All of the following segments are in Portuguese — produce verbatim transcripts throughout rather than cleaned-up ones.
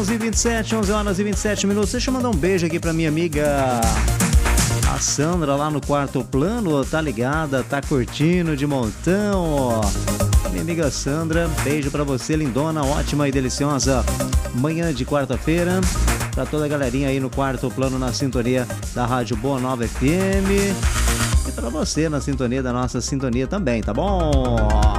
onze e vinte e sete, onze horas e vinte e sete minutos. Deixa eu mandar um beijo aqui pra minha amiga a Sandra lá no quarto plano, tá ligada, tá curtindo de montão. Minha amiga Sandra, beijo pra você, lindona, ótima e deliciosa manhã de quarta-feira. Pra toda a galerinha aí no quarto plano na sintonia da Rádio Boa Nova F M. E pra você na sintonia da nossa sintonia também, tá bom?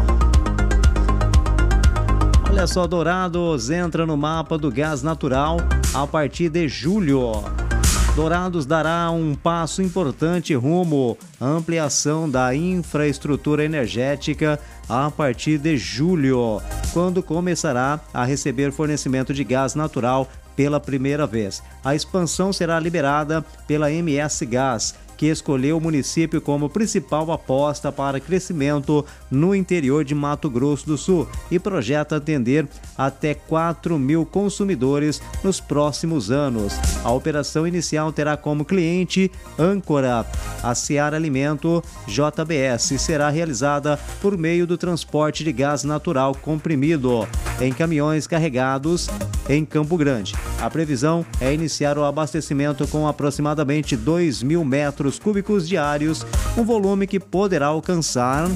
Olha só, Dourados entra no mapa do gás natural a partir de julho. Dourados dará um passo importante rumo à ampliação da infraestrutura energética a partir de julho, quando começará a receber fornecimento de gás natural pela primeira vez. A expansão será liberada pela M S Gás, que escolheu o município como principal aposta para crescimento no interior de Mato Grosso do Sul e projeta atender até quatro mil consumidores nos próximos anos. A operação inicial terá como cliente âncora a Seara Alimento J B S e será realizada por meio do transporte de gás natural comprimido em caminhões carregados em Campo Grande. A previsão é iniciar o abastecimento com aproximadamente dois mil metros cúbicos diários, um volume que poderá alcançar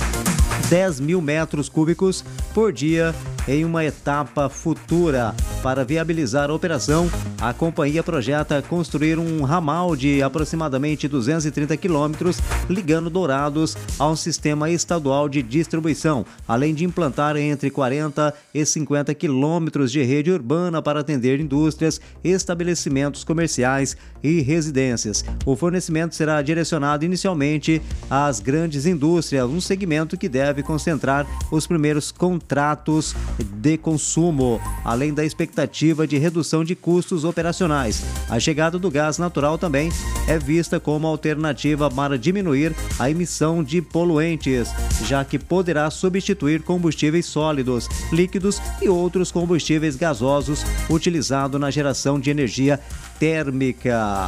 dez mil metros cúbicos por dia em uma etapa futura. Para viabilizar a operação, a companhia projeta construir um ramal de aproximadamente duzentos e trinta quilômetros ligando Dourados a um sistema estadual de distribuição, além de implantar entre quarenta e cinquenta quilômetros de rede urbana para atender indústrias, estabelecimentos comerciais e residências. O fornecimento será direcionado inicialmente às grandes indústrias, um segmento que deve concentrar os primeiros contratos de consumo, além da expectativa de redução de custos operacionais. A chegada do gás natural também é vista como alternativa para diminuir a emissão de poluentes, já que poderá substituir combustíveis sólidos, líquidos e outros combustíveis gasosos utilizados na geração de energia térmica.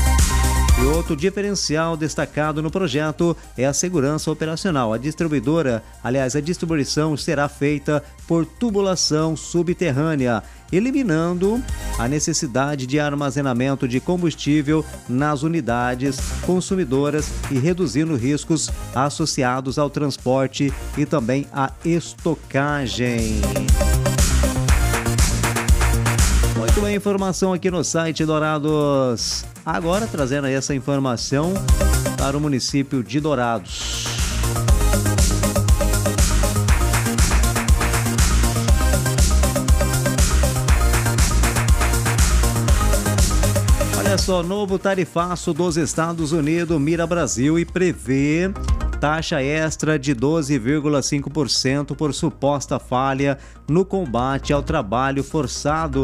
E outro diferencial destacado no projeto é a segurança operacional. A distribuidora, aliás, a distribuição será feita por tubulação subterrânea, eliminando a necessidade de armazenamento de combustível nas unidades consumidoras e reduzindo riscos associados ao transporte e também à estocagem. Muito bem, informação aqui no site Dourados. Agora trazendo aí essa informação para o município de Dourados. Olha só, novo tarifaço dos Estados Unidos mira Brasil e prevê taxa extra de doze vírgula cinco por cento por suposta falha no combate ao trabalho forçado.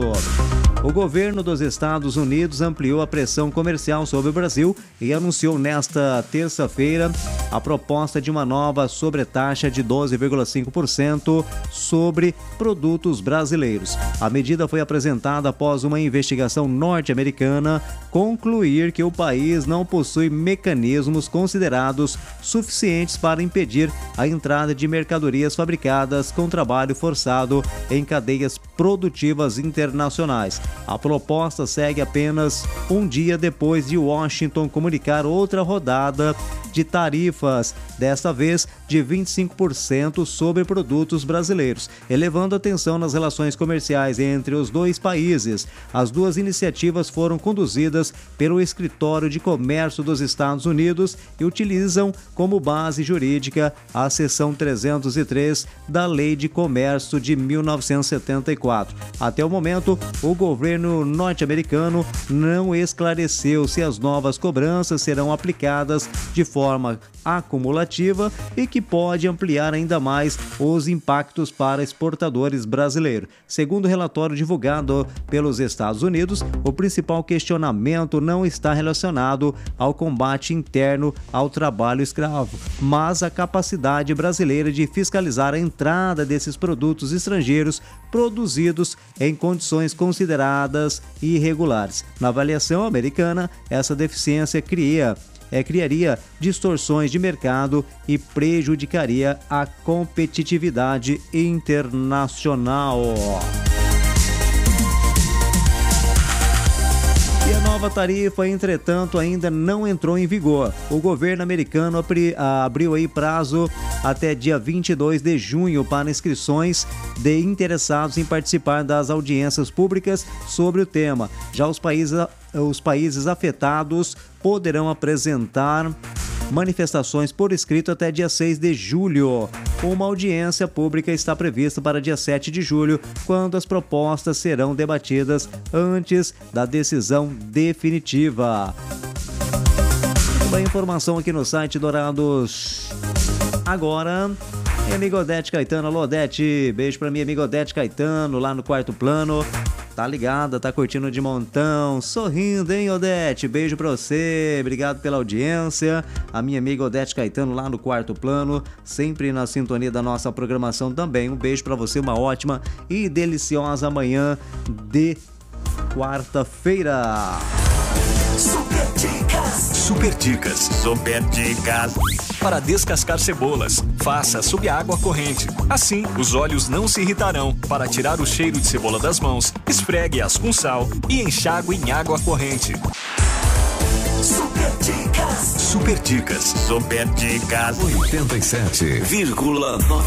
O governo dos Estados Unidos ampliou a pressão comercial sobre o Brasil e anunciou nesta terça-feira a proposta de uma nova sobretaxa de doze vírgula cinco por cento sobre produtos brasileiros. A medida foi apresentada após uma investigação norte-americana concluir que o país não possui mecanismos considerados suficientes para impedir a entrada de mercadorias fabricadas com trabalho forçado em cadeias produtivas internacionais. A proposta segue apenas um dia depois de Washington comunicar outra rodada de tarifas, desta vez de vinte e cinco por cento sobre produtos brasileiros, elevando a tensão nas relações comerciais entre os dois países. As duas iniciativas foram conduzidas pelo Escritório de Comércio dos Estados Unidos e utilizam como base jurídica a seção trezentos e três da Lei de Comércio de mil novecentos e setenta e quatro. Até o momento, o governo norte-americano não esclareceu se as novas cobranças serão aplicadas de forma forma acumulativa e que pode ampliar ainda mais os impactos para exportadores brasileiros. Segundo o relatório divulgado pelos Estados Unidos, o principal questionamento não está relacionado ao combate interno ao trabalho escravo, mas à capacidade brasileira de fiscalizar a entrada desses produtos estrangeiros produzidos em condições consideradas irregulares. Na avaliação americana, essa deficiência cria É, criaria distorções de mercado e prejudicaria a competitividade internacional. Nova tarifa, entretanto, ainda não entrou em vigor. O governo americano abri, abriu aí prazo até dia vinte e dois de junho para inscrições de interessados em participar das audiências públicas sobre o tema. Já os países, os países afetados poderão apresentar manifestações por escrito até dia seis de julho. Uma audiência pública está prevista para dia sete de julho, quando as propostas serão debatidas antes da decisão definitiva. Uma informação aqui no site Dourados Agora. Minha amiga Odete Caetano, alô Odete, beijo pra minha amiga Odete Caetano, lá no quarto plano. Tá ligada, tá curtindo de montão, sorrindo, hein, Odete? Beijo pra você, obrigado pela audiência. A minha amiga Odete Caetano lá no quarto plano, sempre na sintonia da nossa programação também. Um beijo pra você, uma ótima e deliciosa manhã de quarta-feira. Super Dicas. Super Dicas. Super Dicas. Para descascar cebolas, faça sob água corrente. Assim, os olhos não se irritarão. Para tirar o cheiro de cebola das mãos, esfregue-as com sal e enxague em água corrente. Super Dicas. Super Dicas. Super Dicas. oitenta e sete vírgula nove